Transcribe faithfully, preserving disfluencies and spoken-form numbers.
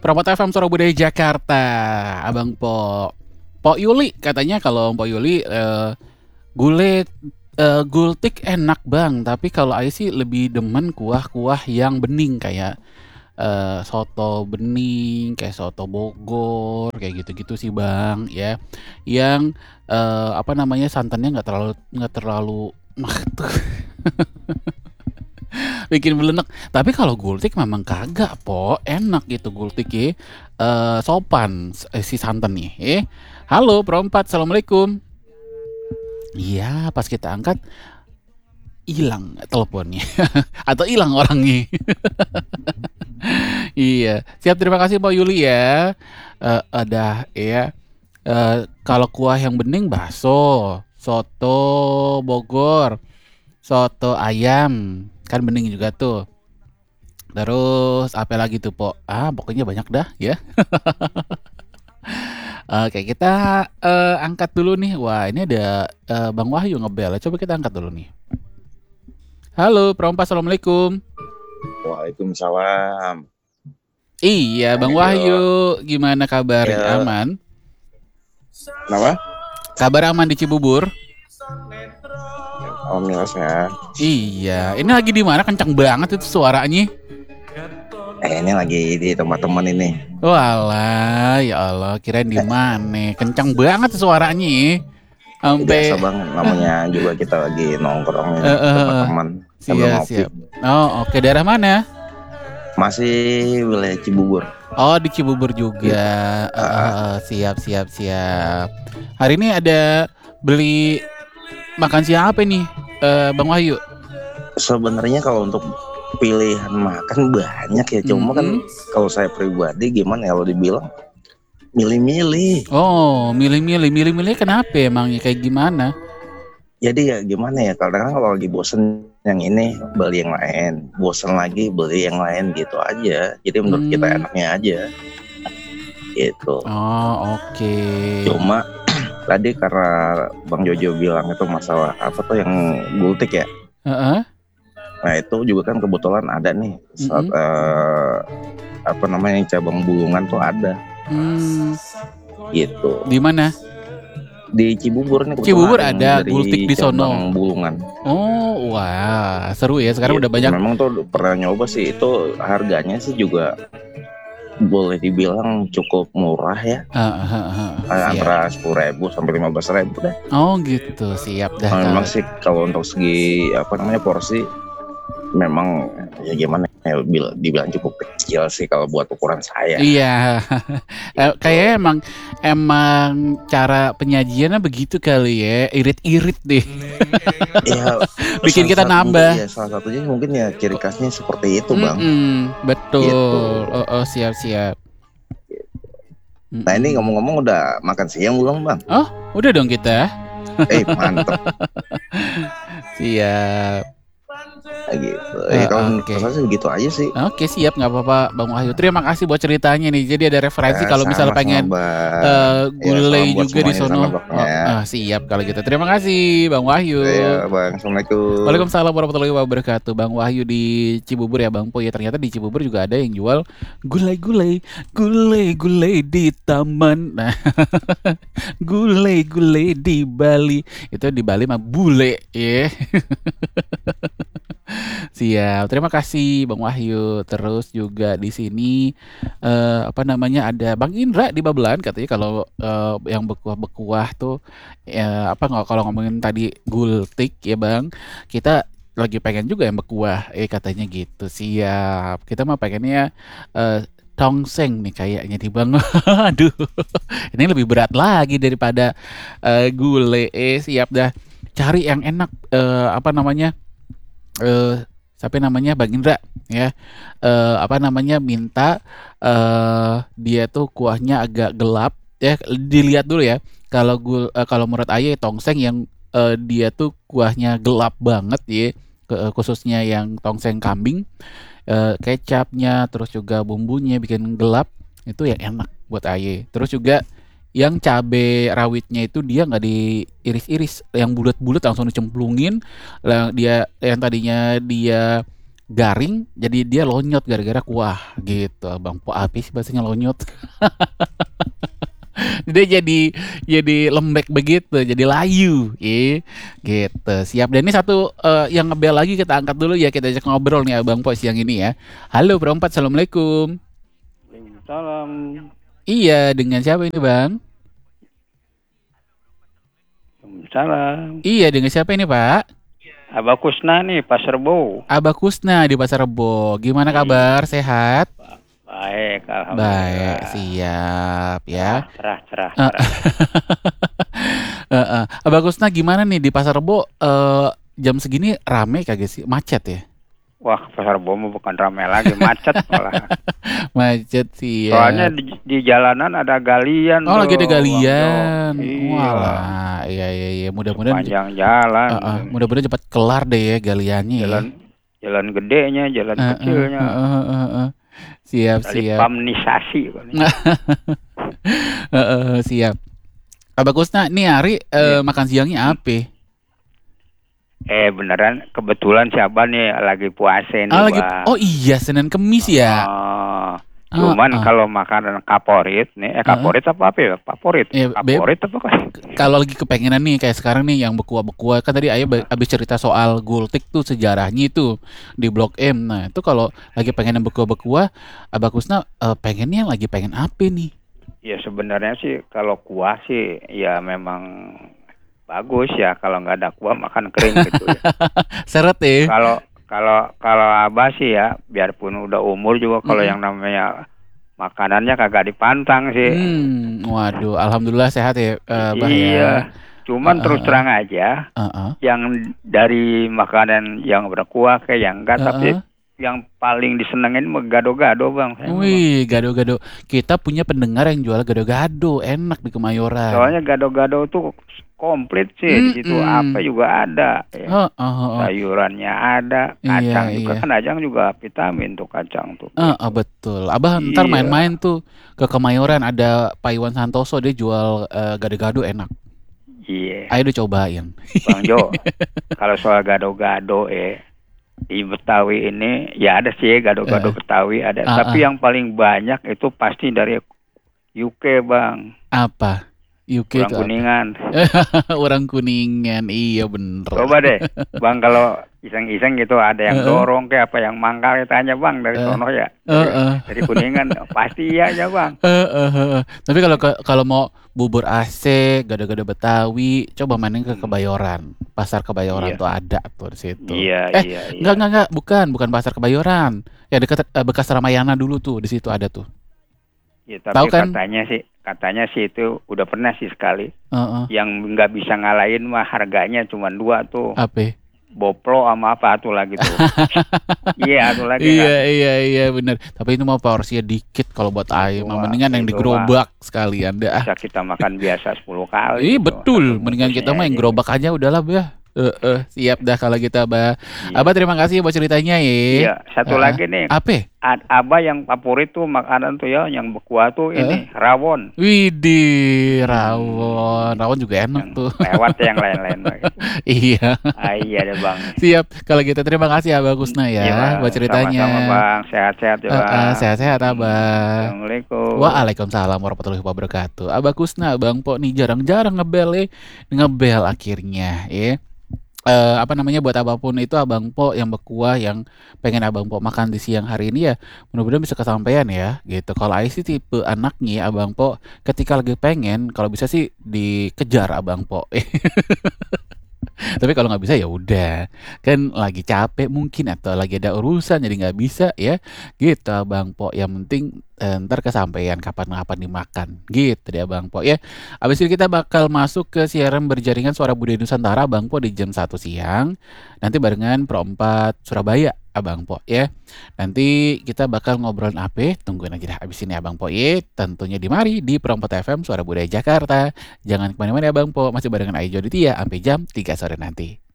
Permata F M Suara Budaya Jakarta, Abang Po. Pok Yuli katanya kalau Pok Yuli eh, gulai eh, gultik enak bang, tapi kalau Ayu sih lebih demen kuah-kuah yang bening kayak eh, soto bening, kayak soto Bogor, kayak gitu-gitu sih bang, ya. Yang eh, apa namanya santannya nggak terlalu nggak terlalu bikin belenek. Tapi kalau gultik memang kagak po, enak gitu gultik ya. Eh, sopan eh, si santan nih. Eh, halo perempat, assalamualaikum. Iya, pas kita angkat hilang teleponnya atau hilang orangnya. Iya, siap terima kasih Pak Yuli ya. Eh, ada ya. Eh, kalau kuah yang bening bakso, soto Bogor, soto ayam kan bening juga tuh. Terus apa lagi tuh po? Ah pokoknya banyak dah ya. Oke kita eh, angkat dulu nih. Wah ini ada eh, Bang Wahyu ngebel. Coba kita angkat dulu nih. Halo Perompa, assalamualaikum. Waalaikumsalam. Iya Bang Ayo. Wahyu, gimana kabar? Ayo. Aman? Kenapa? Kabar aman di Cibubur? Alhamdulillah sehat. Iya, ini lagi di mana? Kencang banget itu suaranya. Eh ini lagi di tempat teman ini. Walah, ya Allah, kirain di mana? Kencang banget suaranya. Sampai Biasa banget namanya juga kita lagi nongkrong Eh, eh, tempat eh. teman. Sambil Siap, ngopi. siap. Oh, oke. Daerah mana? Masih wilayah Cibubur. Oh, di Cibubur juga. Eh, eh, eh. Siap, siap, siap. Hari ini ada beli makan siang apa nih, eh, Bang Wahyu? Sebenarnya kalau untuk pilihan makan banyak ya, cuma kan Mhm. kalau saya pribadi gimana ya, kalau dibilang milih-milih. Oh, milih-milih, milih-milih kenapa emangnya kayak gimana? Jadi ya gimana ya, kadang kalau lagi bosen yang ini beli yang lain, bosen lagi beli yang lain gitu aja. Jadi menurut kita Hmm. enaknya aja gitu. Oh, oke. Cuma tadi karena Bang Jojo bilang itu masalah apa tuh yang gultik ya. Heeh. Nah itu juga kan kebetulan ada nih saat Mhm. eh, apa namanya cabang Bulungan tuh ada Hmm. gitu. Di mana? Di Cibubur nih kebetulan Cibubur yang ada dari gultik di sono. cabang Bulungan. Oh, wah, seru ya. Sekarang Gitu. udah banyak. Memang tuh pernah nyoba sih, itu harganya sih juga boleh dibilang cukup murah ya. Heeh, heeh, heeh. Siap. Antara sepuluh ribu sampai lima belas ribu deh. Oh gitu, siap dah. Nah, memang kalau- sih kalau untuk segi apa namanya porsi memang ya gimana ya, bil- dibilang cukup kecil sih kalau buat ukuran saya. Iya, Eh, kayaknya emang emang cara penyajiannya begitu kali ya, irit-irit deh. Ya, Bikin salah kita satu- nambah. Ya, salah satunya mungkin ya ciri khasnya seperti itu bang. Mm-mm, betul. Gitu. Oh, oh, siap siap. Nah ini Mm-mm. ngomong-ngomong udah makan siang belum bang? Oh, udah dong kita. Eh mantep Siap. gitu. Eh, Eh, kalau oke. menurut saya begitu aja sih. Oke siap, nggak apa-apa Bang Wahyu. Terima kasih buat ceritanya nih. Jadi ada referensi Ya, kalau misalnya sama-sama, pengen Bang. eh, Ya, gulai salam buat juga di semuanya di sono. sana, Bang, Oh, ya. ah, siap kalau gitu. Terima kasih Bang Wahyu. Ya bang, assalamualaikum. Waalaikumsalam warahmatullahi wabarakatuh. Bang Wahyu di Cibubur ya Bang Po ya. Ternyata di Cibubur juga ada yang jual gulai-gulai, gulai-gulai di taman. Nah, gulai-gulai di Bali. Itu di Bali mah bule ya. Siap. Terima kasih Bang Wahyu. Terus juga di sini eh, apa namanya ada Bang Indra di Babelan katanya kalau eh, yang bekuah-bekuah tuh ya, apa nggak kalau ngomongin tadi gultik ya Bang, kita lagi pengen juga yang bekuah eh katanya gitu. Siap. Kita mah pengennya eh, tongseng nih kayaknya di Bang. Aduh. Ini lebih berat lagi daripada eh, gulai. Eh siap dah. Cari yang enak eh, apa namanya? eh siapa namanya Bang Indra ya, eh apa namanya minta eh dia tuh kuahnya agak gelap ya, dilihat dulu ya. Kalau gul eh, kalau menurut Aye tongseng yang eh, dia tuh kuahnya gelap banget ya, ke- khususnya yang tongseng kambing, eh, kecapnya terus juga bumbunya bikin gelap, itu yang enak buat Aye. Terus juga yang cabe rawitnya itu dia nggak diiris-iris, yang bulat-bulat langsung dicemplungin. Lah dia yang tadinya dia garing, jadi dia lonyot gara-gara kuah gitu. Abang po apa sih bahasanya lonyot? Dia jadi jadi lembek begitu, jadi layu, ya, gitu. Siap. Dan ini satu eh, yang ngebel lagi kita angkat dulu ya, kita ajak ngobrol nih Abang Po siang ini ya. Halo Bro Empat, assalamualaikum. Salam. Iya, dengan siapa ini Bang? Salam. Iya, dengan siapa ini Pak? Abah Kusna nih, Pasar Rebo. Abah Kusna di Pasar Rebo. Gimana Hmm. kabar? Sehat? Baik, Baik, alhamdulillah. siap ya. Cerah, cerah, Eh, cerah. eh, eh. Abah Kusna gimana nih di Pasar Rebo? Eh, jam segini rame kagak sih? Macet ya? Wah, Pasar Rebo mah bukan ramai lagi, macet malah. Macet sih ya. Soalnya di, di jalanan ada galian Oh, lagi ada tuh, Bang Jo. galian. Iya, Walah, iya iya iya. Mudah-mudahan sepanjang jalan. eh, eh, mudah-mudahan cepat kelar deh ya galiannya ya. Jalan jalan gedenya, jalan Eh, eh, kecilnya. eh, eh, eh, eh. Siap Dari siap. pamnisasi. Eh, eh, siap. Abah Kusna, nih hari eh, Iya. makan siangnya apa? Eh beneran, kebetulan siapa nih lagi puasa nih, Ah, lagi. Bang. Oh iya, Senin Kemis ya. Oh, Ah, cuman ah. kalau makanan kaporit nih, eh Ah, ah. kaporit apa apa ya? Favorit. Ya, Beb. Kaporit apa kan? Kalau lagi kepengenan nih kayak sekarang nih yang bekua-bekua, kan tadi ayah ba- abis cerita soal gultik tuh sejarahnya itu di Blok M. Nah itu kalau lagi pengen yang bekua-bekua, Abah Kusna eh, pengennya lagi pengen apa nih? Ya sebenarnya sih kalau kuah sih ya memang bagus ya, kalau nggak ada kuah makan kering gitu ya. Seret ya. Kalau kalau kalau Abah sih ya, biarpun udah umur juga kalau Mm-mm. yang namanya makanannya kagak dipantang sih. Hmm, waduh, alhamdulillah sehat ya, eh, Bah ya. Iya. Ah, Cuman terus ah, ah. terang aja, Ah, ah. yang dari makanan yang berkuah kayak yang enggak, Ah, tapi ah. yang paling disenengin mah gado-gado, Bang. Saya mah, Bang. Wih, gado-gado. Kita punya pendengar yang jual gado-gado, enak di Kemayoran. Soalnya gado-gado tuh komplit sih, di situ apa Mm-mm. juga ada. Ya. Oh, oh, oh, oh. Sayurannya ada, Iya, kacang juga iya. kan, ajang juga vitamin tuh kacang tuh. Ah, Gitu. ah, betul. Abah ntar Iya, main-main tuh ke Kemayoran, ada Pak Iwan Santoso, dia jual eh, gado-gado enak. iya. Ayo udah cobain. Bang Jo, kalau soal gado-gado eh di Betawi ini ya ada sih gado-gado Eh, Betawi ada, ah, tapi ah. yang paling banyak itu pasti dari U K, Bang. Apa? U K Kurang itu apa? Kuningan. Orang Kuningan, iya bener. Coba deh, Bang, kalau iseng-iseng gitu ada yang Heeh. dorong kayak apa yang mangkal, tanya Bang dari Eh, sono ya, eh, dari, eh. dari Kuningan pasti iya aja, Bang. Eh, eh, eh, eh. Tapi kalau ke- kalau mau bubur A C, gado-gado Betawi, coba mainin ke Hmm, Kebayoran. Pasar Kebayoran iya, tuh ada tuh di situ. iya, Eh, iya, enggak iya, enggak enggak, bukan, bukan Pasar Kebayoran. Ya dekat eh, bekas Ramayana dulu tuh, di situ ada tuh. ya. Tahu Tapi kan? katanya sih, katanya sih itu udah pernah sih sekali. Heeh. Yang nggak bisa ngalahin mah harganya cuma dua tuh, Apa? Boplo sama apa tuh lagi tuh. Iya, satu lagi Iya nggak. iya iya bener. Tapi itu mah porsinya dikit kalau buat Itu ayam. Mah mah, mendingan yang itu mah digerobak sekalian dah. bisa kita makan biasa sepuluh kali Ih itu, betul, satu mendingan kita bungkusnya mah yang aja. gerobak aja udahlah bah. Eh, eh, siap dah kalau kita bah. Iya, Abah terima kasih buat ceritanya ya. iya. Satu Heeh. lagi nih, Apa? A- Abah yang favorit tuh makanan tuh ya, yang berkuah tuh Heeh. ini rawon. Widih, Hmm, rawon. Rawon juga enak yang tuh. lewat yang lain-lain mah gitu. Iya. Ah, iya deh, Bang. Siap. Kalau gitu terima kasih Abah Kusna Iya, ya buat Bang. ceritanya. Sama-sama, Bang. Sehat-sehat ya, Eh, eh, Bang. sehat-sehat Abah. Assalamualaikum. Waalaikumsalam warahmatullahi wabarakatuh. Abah Kusna, Bang Po nih jarang-jarang ngebel ya. Ngebel akhirnya ya. Eh, apa namanya buat apapun itu Abang Po yang berkuah yang pengen Abang Po makan di siang hari ini ya mudah-mudahan bisa kesampaian ya gitu. Kalau Ais sih tipe anaknya Abang Po ketika lagi pengen kalau bisa sih dikejar Abang Po. Tapi kalau nggak bisa ya udah kan lagi capek mungkin atau lagi ada urusan jadi nggak bisa ya gitu Abang Po. Yang penting eh, ntar kesampaian kapan-kapan dimakan gitu deh Abang Po ya. Abis itu kita bakal masuk ke siaran berjaringan Suara Budaya Nusantara Abang Po di jam satu siang nanti barengan Pro empat Surabaya Abang Po ya. Nanti kita bakal ngobrolin apa tungguin aja dah abis ini Abang Po ya. Tentunya di mari di Pro empat F M Suara Budaya Jakarta. Jangan kemana-mana Abang Po, masih barengan Ayo Joditia sampai jam tiga sore nanti.